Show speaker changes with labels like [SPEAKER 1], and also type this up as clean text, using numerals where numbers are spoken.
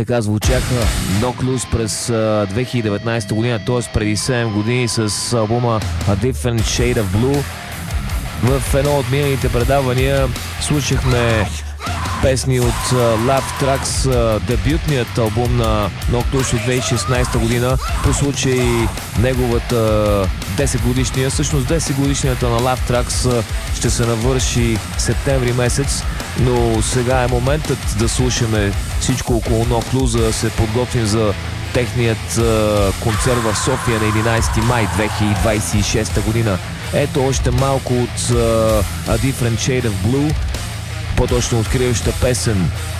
[SPEAKER 1] Така звучаха No Clues през 2019 година, т.е. преди 7 години с албума A Different Shade of Blue. В едно от миналите предавания слушахме песни от Love Tracks, дебютният албум на No Clues от 2016 година, по случай неговата 10 годишния, всъщност 10 годишнията на Love Tracks ще се навърши септември месец, но сега е моментът да слушаме всичко около No Clues, за да се подготвим за техният концерт в София на 11 май 2026 година. Ето още малко от A Different Shade of Blue, по-точно откриваща песен